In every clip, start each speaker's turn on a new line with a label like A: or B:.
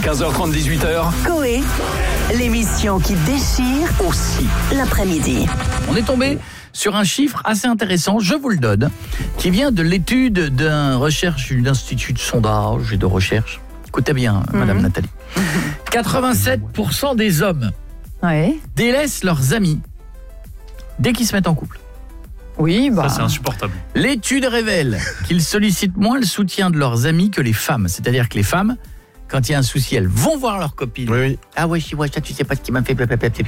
A: 15h30, 18h.
B: Coé, l'émission qui déchire aussi l'après-midi.
C: On est tombé sur un chiffre assez intéressant, je vous le donne, qui vient de l'étude d'un institut de sondage et de recherche. Écoutez bien, Madame Nathalie. 87% des hommes délaissent leurs amis dès qu'ils se mettent en couple.
D: Oui,
E: Ça, c'est insupportable.
C: L'étude révèle qu'ils sollicitent moins le soutien de leurs amis que les femmes. C'est-à-dire que les femmes, quand il y a un souci, elles vont voir leur copine.
F: Oui.
C: Ah ouais, ça, tu sais pas ce qui m'a fait.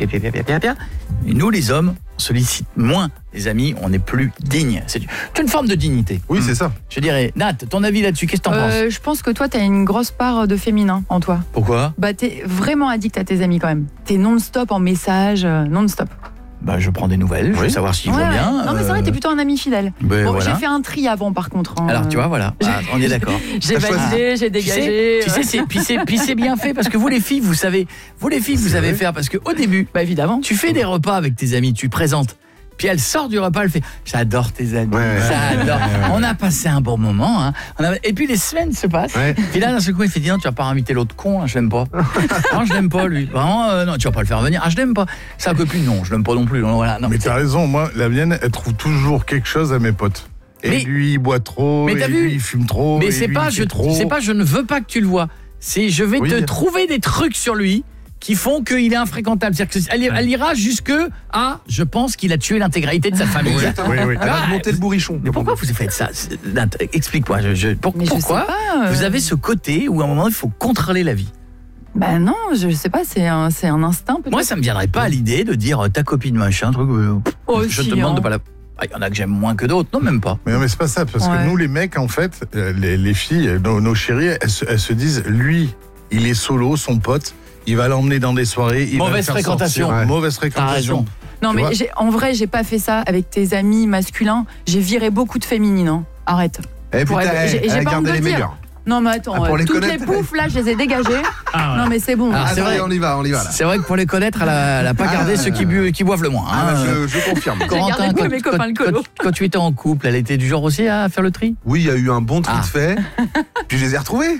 C: Et nous, les hommes, on sollicite moins les amis, on est plus dignes. C'est une forme de dignité.
F: Oui, c'est ça.
C: Je dirais, Nat, ton avis là-dessus, qu'est-ce que t'en penses?
D: Je pense que toi, t'as une grosse part de féminin en toi.
C: Pourquoi?
D: Bah, t'es vraiment addict à tes amis quand même. T'es non-stop en message, non-stop.
C: Bah, je prends des nouvelles, je veux savoir s'ils vont bien.
D: Non, mais c'est vrai, t'es plutôt un ami fidèle.
C: Ben,
D: Bon,
C: voilà.
D: J'ai fait un tri avant, par contre. Hein.
C: Alors, tu vois, voilà, on est d'accord.
D: J'ai validé, j'ai dégagé.
C: Tu sais, puis c'est bien fait parce que vous les filles, vous savez faire parce que au début,
D: Bah, évidemment.
C: tu fais des repas avec tes amis, tu présentes. Puis elle sort du repas, elle fait « J'adore tes amis, j'adore. » On a passé un bon moment. Hein. Et puis les semaines se passent. Puis là, d'un seul coup, il fait « Dis non, tu vas pas inviter l'autre con, hein, je l'aime pas. » Non, je l'aime pas, lui. Vraiment, non, tu vas pas le faire venir. Ah, je l'aime pas. Sa copine, non, je l'aime pas non plus. Donc, voilà. Non,
G: mais t'as raison, moi, la mienne, elle trouve toujours quelque chose à mes potes. Et lui, il boit trop,
C: mais
G: et lui, il fume trop,
C: mais
G: et
C: c'est
G: lui,
C: pas,
G: il fait trop.
C: c'est pas, je ne veux pas que tu le vois. C'est, je vais te trouver des trucs sur lui qui font qu'il est infréquentable. C'est-à-dire qu'elle ira jusque à, je pense qu'il a tué l'intégralité de sa famille.
F: Elle va monter le bourrichon.
C: Mais pourquoi vous faites ça? Nat, explique-moi. Pourquoi vous avez ce côté où à un moment il faut contrôler la vie?
D: Bah non, je sais pas, c'est un instinct peut-être.
C: Moi, ça me viendrait pas à l'idée de dire ta copine machin, truc. Je te demande de pas la. Il y en a que j'aime moins que d'autres, non, même pas.
G: Mais non, mais c'est pas ça, parce que nous, les mecs, en fait, les filles, nos chéries, elles se disent, lui, il est solo, son pote, il va l'emmener dans des soirées,
C: mauvaise fréquentation.
G: Mauvaise fréquentation.
D: Non, mais en vrai, j'ai pas fait ça avec tes amis masculins. J'ai viré beaucoup de féminines. Hein. Arrête.
F: Et puis
D: j'ai pas
F: gardé
D: honte de
F: les
D: dire.
F: meilleurs.
D: Non, mais attends, toutes les poufs, là, je les ai dégagées. Non, mais c'est bon.
C: C'est vrai,
F: on y va là.
C: C'est vrai que pour les connaître, elle a pas gardé ceux qui boivent le moins.
F: Je confirme.
D: J'ai gardé tous mes copains alcoolos.
C: Quand tu étais en couple, elle était du genre aussi à faire le tri?
F: Oui, il y a eu un bon tri de fait. Puis je les ai retrouvés.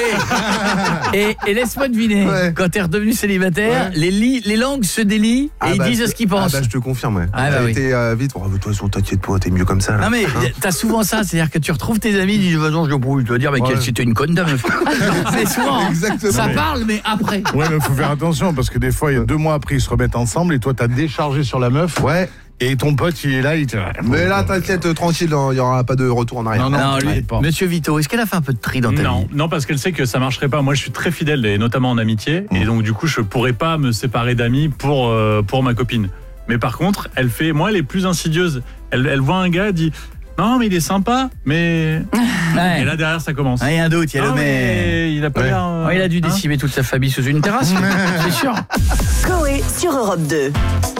C: Oui. Et laisse-moi deviner, quand t'es redevenu célibataire, les langues se délient et ils disent ce qu'ils pensent.
F: Ah bah je te confirme, ouais.
C: Elle
F: était vite. De toute façon, t'inquiète pas, t'es mieux comme ça.
C: Non mais t'as souvent ça, c'est-à-dire que tu retrouves tes amis, ils disent non, je dois dire mais c'était une conne de meuf. C'est souvent.
G: Exactement.
C: Ça parle mais après.
G: Ouais, mais faut faire attention parce que des fois, il y a 2 mois après, ils se remettent ensemble et toi, t'as déchargé sur la meuf.
F: Ouais.
G: Et ton pote, il est là, il te.
F: Mais là, t'inquiète, tranquille, il y aura pas de retour en arrière.
C: Non, lui, Monsieur Vito, est-ce qu'elle a fait un peu de tri dans ta vie?
E: Non, parce qu'elle sait que ça marcherait pas. Moi, je suis très fidèle, et notamment en amitié, et donc du coup, je pourrais pas me séparer d'amis pour ma copine. Mais par contre, elle est plus insidieuse. Elle voit un gars, elle dit non, mais il est sympa, mais. Et là derrière, ça commence.
C: Il y a un doute, il y a le mais.
E: Il a pas l'air.
C: Il a dû décimer toute sa famille sous une terrasse, c'est sûr.
B: Coé sur Europe 2.